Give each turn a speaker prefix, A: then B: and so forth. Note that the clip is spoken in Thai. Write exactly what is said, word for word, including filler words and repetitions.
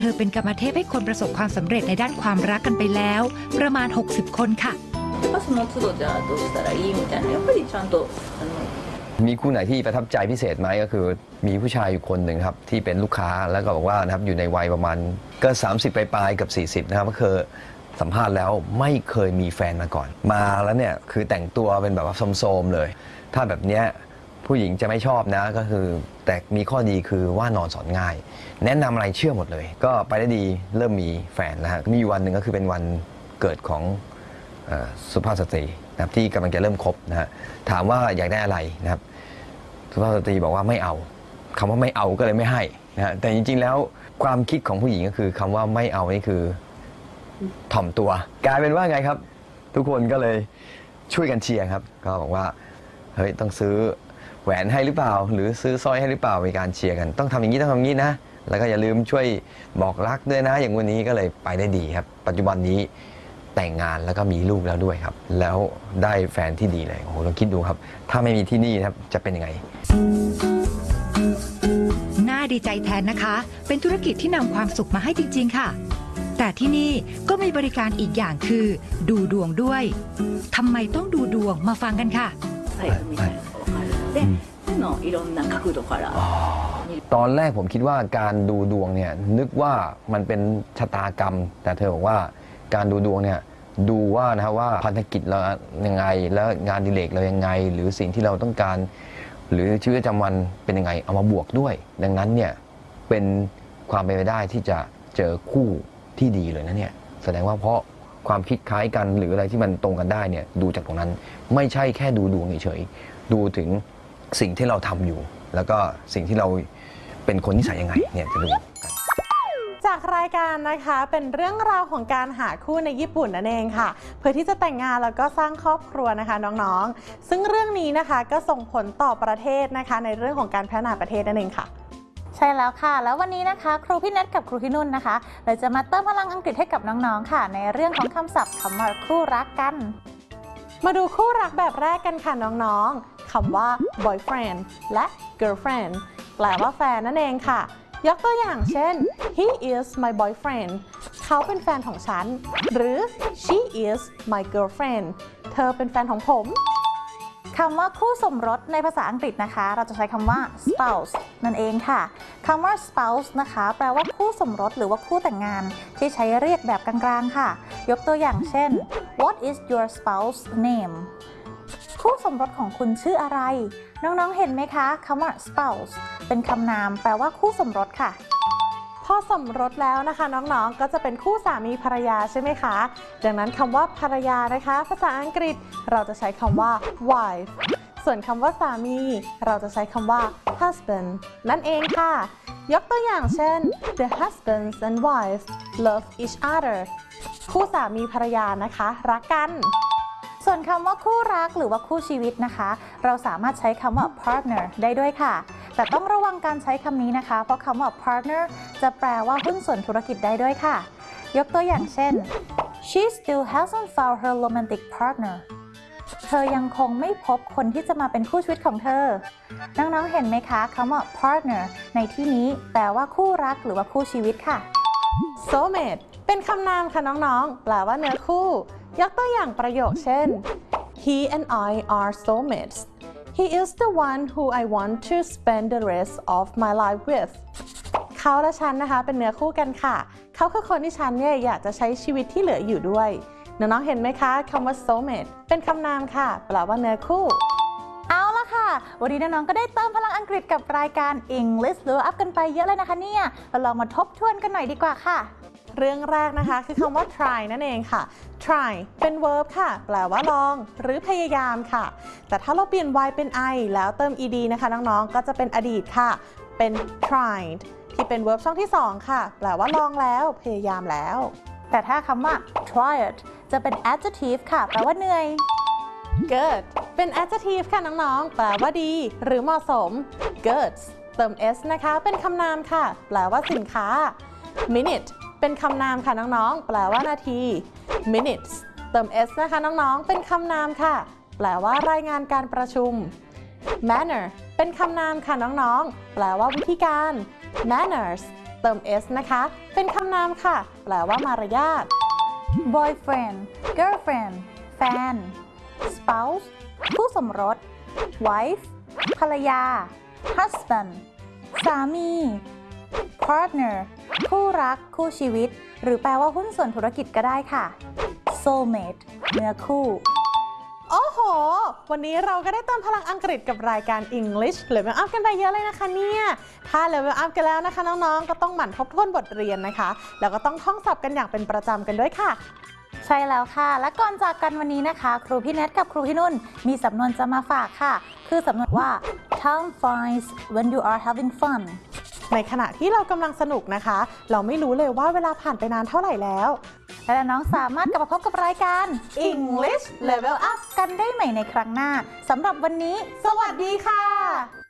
A: เธอเป็นกรรมเทพให้คนประสบความสำเร็จในด้านความรักกันไปแล้วประมาณหกสิบคนค่ะ
B: その都度じゃあどうしたらいいみたいなやっぱりちゃんとあの
C: มีคู่ไหนที่ประทับใจพิเศษไหมก็คือมีผู้ชายอยู่คนหนึ่งครับที่เป็นลูกค้าแล้วก็บอกว่านะครับอยู่ในวัยประมาณก็สามสิบปลายๆกับสี่สิบนะครับก็คือสัมภาษณ์แล้วไม่เคยมีแฟนมาก่อนมาแล้วเนี่ยคือแต่งตัวเป็นแบบว่าโสมๆเลยถ้าแบบเนี้ยผู้หญิงจะไม่ชอบนะก็คือแต่มีข้อดีคือว่านอนสอนง่ายแนะนำอะไรเชื่อหมดเลยก็ไปได้ดีเริ่มมีแฟนแล้วฮะมีอยู่วันหนึ่งก็คือเป็นวันเกิดของสุภาพสตรีนะครับที่กำลังจะเริ่มคบนะฮะถามว่าอยากได้อะไรนะครับสุภาพสตรีบอกว่าไม่เอาคำว่าไม่เอาก็เลยไม่ให้นะฮะแต่จริงๆแล้วความคิดของผู้หญิงก็คือคำว่าไม่เอานี่คือถ่อมตัวกลายเป็นว่าไงครับทุกคนก็เลยช่วยกันเชียร์ครับก็บอกว่าเฮ้ยต้องซื้อแหวนให้หรือเปล่าหรือซื้อสร้อยให้หรือเปล่ามีการเชียร์กันต้องทำอย่างนี้ต้องทำอย่างนี้นะแล้วก็อย่าลืมช่วยบอกรักด้วยนะอย่างวันนี้ก็เลยไปได้ดีครับปัจจุบันนี้แต่งงานแล้วก็มีลูกแล้วด้วยครับแล้วได้แฟนที่ดีเลยโอ้โหลองคิดดูครับถ้าไม่มีที่นี่ครับจะเป็นยังไง
A: น่าดีใจแทนนะคะเป็นธุรกิจที่นำความสุขมาให้จริงๆค่ะแต่ที่นี่ก็มีบริการอีกอย่างคือดูดวงด้วยทำไมต้องดูดวงมาฟังกันค่ะ
C: ตอนแรกผมคิดว่าการดูดวงเนี่ยนึกว่ามันเป็นชะตากรรมแต่เธอบอกว่าการดูดวงเนี่ยดูว่านะครับว่าพันธกิจเรายังไงแล้วงานดิเรกเรายังไงหรือสิ่งที่เราต้องการหรือชีวิตประจำวันเป็นยังไงเอามาบวกด้วยดังนั้นเนี่ยเป็นความเป็นไปได้ที่จะเจอคู่ที่ดีเลยนะเนี่ยแสดงว่าเพราะความคิดคล้ายกันหรืออะไรที่มันตรงกันได้เนี่ยดูจากตรงนั้นไม่ใช่แค่ดูดวงเฉยๆดูถึงสิ่งที่เราทำอยู่แล้วก็สิ่งที่เราเป็นคนนิสัยยังไงเนี่ยจะดู
D: จากรายการนะคะเป็นเรื่องราวของการหาคู่ในญี่ปุ่นนั่นเองค่ะเพื่อที่จะแต่งงานแล้วก็สร้างครอบครัวนะคะน้องๆซึ่งเรื่องนี้นะคะก็ส่งผลต่อประเทศนะคะในเรื่องของการพัฒนาประเทศนั่นเองค่ะ
E: ใช่แล้วค่ะแล้ววันนี้นะคะครูพี่เน็ตกับครูพี่นุ่นนะคะเราจะมาเติมพลังอังกฤษให้กับน้องๆค่ะในเรื่องของคำศัพท์คำว่าคู่รักกัน
D: มาดูคู่รักแบบแรกกันค่ะน้องๆคำว่า boyfriend และ girlfriend แปลว่าแฟนนั่นเองค่ะยกตัวอย่างเช่น he is my boyfriend เขาเป็นแฟนของฉันหรือ she is my girlfriend เธอเป็นแฟนของผม
E: คำว่าคู่สมรสในภาษาอังกฤษนะคะเราจะใช้คำว่า spouse นั่นเองค่ะคำว่า spouse นะคะแปลว่าคู่สมรสหรือว่าคู่แต่งงานที่ใช้เรียกแบบกลางๆค่ะยกตัวอย่างเช่น what is your spouse name คู่สมรสของคุณชื่ออะไรน้องๆเห็นไหมคะคำว่า spouse เป็นคำนามแปลว่าคู่สมรสค่ะ
D: พอสมรสแล้วนะคะน้องๆก็จะเป็นคู่สามีภรรยาใช่ไหมคะดังนั้นคำว่าภรรยานะคะภาษาอังกฤษเราจะใช้คำว่า wife ส่วนคำว่าสามีเราจะใช้คำว่า husband นั่นเองค่ะยกตัวอย่างเช่น the husbands and wives love each other คู่สามีภรรยานะคะรักกัน
E: ส่วนคำว่าคู่รักหรือว่าคู่ชีวิตนะคะเราสามารถใช้คำว่า partner ได้ด้วยค่ะแต่ต้องระวังการใช้คำนี้นะคะเพราะคำว่า partner จะแปลว่าหุ้นส่วนธุรกิจได้ด้วยค่ะยกตัวอย่างเช่น she still hasn't found her romantic partner เธอยังคงไม่พบคนที่จะมาเป็นคู่ชีวิตของเธอน้องๆเห็นไหมคะคำว่า partner ในที่นี้แปลว่าคู่รักหรือว่าคู่ชีวิตค่ะ
D: soulmate เป็นคำนามค่ะน้องๆแปลว่าเนื้อคู่ยกตัวอย่างประโยคเช่น he and I are soulmates he is the one who I want to spend the rest of my life with เขาและฉันนะคะเป็นเนื้อคู่กันค่ะเขาคือคนที่ฉันเนี่ยอยากจะใช้ชีวิตที่เหลืออยู่ด้วยน้องๆเห็นไหมคะคำว่า soulmate เป็นคำนามค่ะแปลว่าเนื้อคู่
E: เอาละค่ะวันนี้น้องๆก็ได้เติมพลังอังกฤษกับรายการ English Level Up กันไปเยอะเลยนะคะเนี่ยเราลองมาทบทวนกันหน่อยดีกว่าค่ะ
D: เรื่องแรกนะคะคือคำว่า try นั่นเองค่ะ try เป็น verb ค่ะแปลว่าลองหรือพยายามค่ะแต่ถ้าเราเปลี่ยน y เป็น i แล้วเติม ed นะคะน้องๆก็จะเป็นอดีตค่ะเป็น tried ที่เป็น verb ช่องที่สองค่ะแปลว่าลองแล้วพยายามแล้ว
E: แต่ถ้าคำว่า tried จะเป็น adjective ค่ะแปลว่าเหนื่อย
D: good เป็น adjective ค่ะน้องๆแปลว่าดีหรือเหมาะสม goods เติม s นะคะเป็นคำนามค่ะแปลว่าสินค้า minuteเป็นคำนามค่ะน้องๆแปลว่านาที minutes เติม s นะคะน้องๆเป็นคำนามค่ะแปลว่ารายงานการประชุม manner เป็นคำนามค่ะน้องๆแปลว่าวิธีการ manners เติม s นะคะ เป็นคำนามค่ะ แปลว่ามารยาท
E: boyfriend girlfriend แฟน spouse คู่สมรส wife ภรรยา husband สามี partner คู่รักคู่ชีวิต หรือแปลว่าหุ้นส่วนธุรกิจก็ได้ค่ะ soulmate เนื้อคู่
D: โอ้โห วันนี้เราก็ได้เติมพลังอังกฤษกับรายการ English Level Up กันไปเยอะเลยนะคะเนี่ย ถ้า Level Up กันแล้วนะคะน้องๆ ก็ต้องหมั่นทบทวนบทเรียนนะคะ แล้วก็ต้องท่องศัพท์กันอย่างเป็นประจำกันด้วยค่ะ
E: ใช่แล้วค่ะ และก่อนจากกันวันนี้นะคะ ครูพี่เนทกับครูพี่นุ่น มีสำนวนจะมาฝากค่ะ คือสำนวนว่า time flies when you are having fun
D: ในขณะที่เรากำลังสนุกนะคะ เราไม่รู้เลยว่าเวลาผ่านไปนานเท่าไหร่แล้ว
E: และน้องสามารถกลับมาพบกับรายการ
D: English Level Up
E: กันได้ใหม่ในครั้งหน้าสำหรับวันนี้
D: สวัสดีค่ะ